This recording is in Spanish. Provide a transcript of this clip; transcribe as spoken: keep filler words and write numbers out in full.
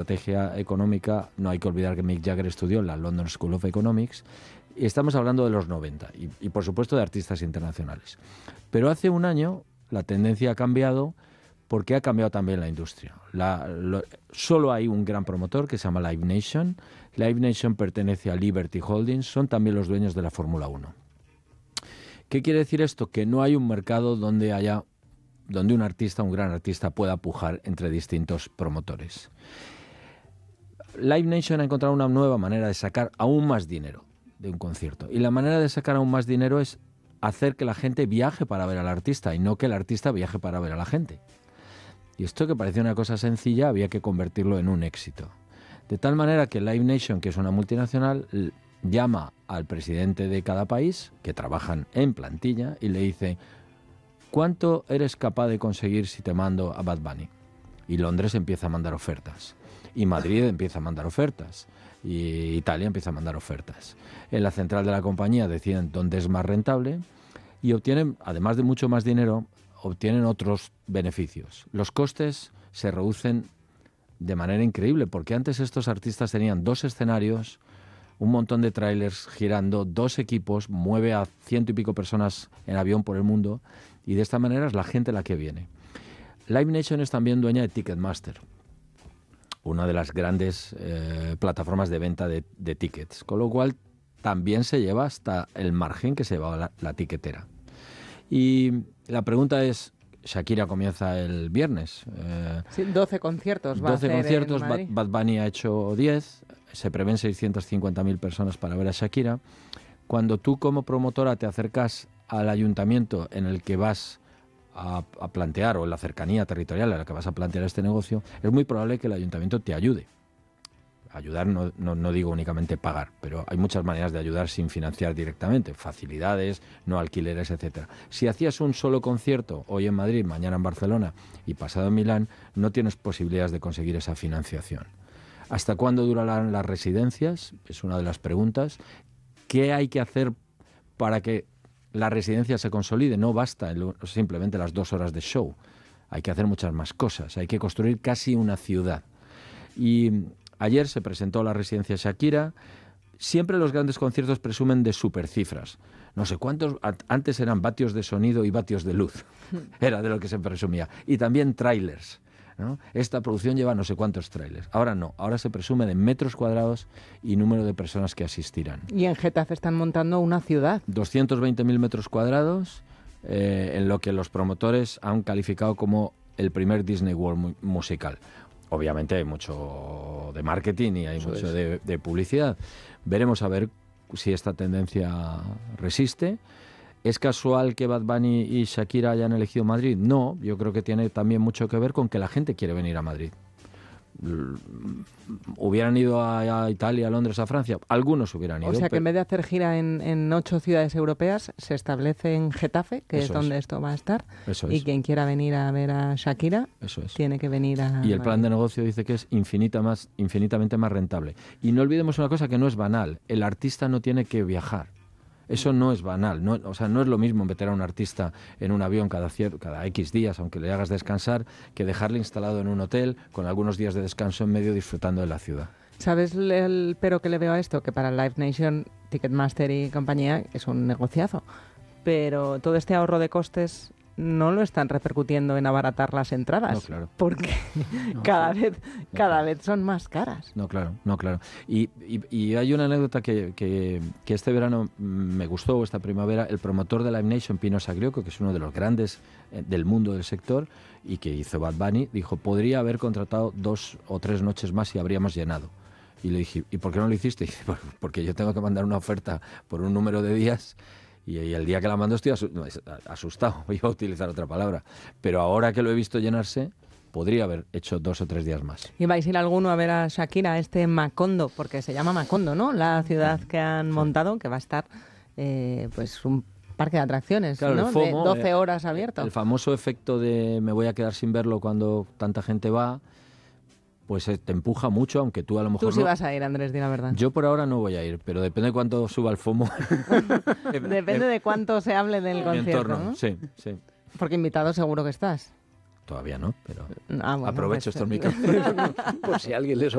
estrategia económica, no hay que olvidar que Mick Jagger estudió en la London School of Economics, y estamos hablando de los noventa, y, y por supuesto de artistas internacionales. Pero hace un año la tendencia ha cambiado porque ha cambiado también la industria. La, lo, solo hay un gran promotor que se llama Live Nation. Live Nation pertenece a Liberty Holdings, son también los dueños de la Fórmula uno. ¿Qué quiere decir esto? Que no hay un mercado donde haya donde un artista, un gran artista, pueda pujar entre distintos promotores. Live Nation ha encontrado una nueva manera de sacar aún más dinero de un concierto. Y la manera de sacar aún más dinero es hacer que la gente viaje para ver al artista y no que el artista viaje para ver a la gente. Y esto, que parecía una cosa sencilla, había que convertirlo en un éxito. De tal manera que Live Nation, que es una multinacional, llama al presidente de cada país, que trabajan en plantilla, y le dice: ¿cuánto eres capaz de conseguir si te mando a Bad Bunny? Y Londres empieza a mandar ofertas. Y Madrid empieza a mandar ofertas. Y Italia empieza a mandar ofertas. En la central de la compañía deciden dónde es más rentable y obtienen, además de mucho más dinero, obtienen otros beneficios. Los costes se reducen de manera increíble, porque antes estos artistas tenían dos escenarios, un montón de trailers girando, dos equipos, mueve a ciento y pico personas en avión por el mundo, y de esta manera es la gente la que viene. Live Nation es también dueña de Ticketmaster, una de las grandes eh, plataformas de venta de, de tickets, con lo cual también se lleva hasta el margen que se lleva la, la tiquetera. Y la pregunta es, Shakira comienza el viernes. Eh, sí, doce conciertos va doce a hacer conciertos, en Madrid. Bad, Bad Bunny ha hecho diez, se prevén seiscientas cincuenta mil personas para ver a Shakira. Cuando tú como promotora te acercas al ayuntamiento en el que vas a, a plantear, o en la cercanía territorial en la que vas a plantear este negocio, es muy probable que el ayuntamiento te ayude. Ayudar no, no, no digo únicamente pagar, pero hay muchas maneras de ayudar sin financiar directamente, facilidades, no alquileres, etcétera. Si hacías un solo concierto, hoy en Madrid, mañana en Barcelona y pasado en Milán, no tienes posibilidades de conseguir esa financiación. ¿Hasta cuándo durarán las residencias? Es una de las preguntas. ¿Qué hay que hacer para que la residencia se consolide? No basta simplemente las dos horas de show. Hay que hacer muchas más cosas. Hay que construir casi una ciudad. Y ayer se presentó la residencia Shakira. Siempre los grandes conciertos presumen de supercifras. No sé cuántos, antes eran vatios de sonido y vatios de luz. Era de lo que se presumía. Y también trailers, ¿no? Esta producción lleva no sé cuántos trailers. Ahora no, ahora se presume de metros cuadrados y número de personas que asistirán. Y en Getafe están montando una ciudad. doscientos veinte mil metros cuadrados, eh, en lo que los promotores han calificado como el primer Disney World mu- musical. Obviamente hay mucho de marketing y hay Eso mucho de, de publicidad. Veremos a ver si esta tendencia resiste. ¿Es casual que Bad Bunny y Shakira hayan elegido Madrid? No, yo creo que tiene también mucho que ver con que la gente quiere venir a Madrid. ¿Hubieran ido a, a Italia, a Londres, a Francia? Algunos hubieran ido. O sea que pero... en vez de hacer gira en, en ocho ciudades europeas, se establece en Getafe, que Eso es donde es. esto va a estar. Eso y es. quien quiera venir a ver a Shakira, Eso es. tiene que venir a... Y el plan de negocio dice que es infinita más, infinitamente más rentable. Y no olvidemos una cosa que no es banal. El artista no tiene que viajar. Eso no es banal, no, o sea, no es lo mismo meter a un artista en un avión cada, cier- cada X días, aunque le hagas descansar, que dejarle instalado en un hotel con algunos días de descanso en medio disfrutando de la ciudad. ¿Sabes el pero que le veo a esto? Que para Live Nation, Ticketmaster y compañía es un negociazo, pero todo este ahorro de costes no lo están repercutiendo en abaratar las entradas, no, claro. porque no, cada claro. vez no, cada claro. vez son más caras. No, claro, no, claro. Y, y, y hay una anécdota que, que, que este verano me gustó, esta primavera, el promotor de Live Nation, Pino Sagrioco, que es uno de los grandes eh, del mundo del sector y que hizo Bad Bunny, dijo, podría haber contratado dos o tres noches más y habríamos llenado. Y le dije, ¿y por qué no lo hiciste? Y dice, porque yo tengo que mandar una oferta por un número de días. Y el día que la mando estoy asustado, iba a utilizar otra palabra. Pero ahora que lo he visto llenarse, podría haber hecho dos o tres días más. ¿Y vais a ir alguno a ver a Shakira, este Macondo? Porque se llama Macondo, ¿no? La ciudad que han montado, que va a estar eh, pues un parque de atracciones, claro, ¿no? El FOMO, de doce horas abierto. El famoso efecto de me voy a quedar sin verlo cuando tanta gente va, pues te empuja mucho, aunque tú a lo mejor Tú sí no... vas a ir, Andrés, di la verdad. Yo por ahora no voy a ir, pero depende de cuánto suba el FOMO. Depende de cuánto se hable del concierto, ¿no? Sí, sí. Porque invitado seguro que estás. Todavía no, pero ah, bueno, aprovecho pues, estos micrófonos por si alguien les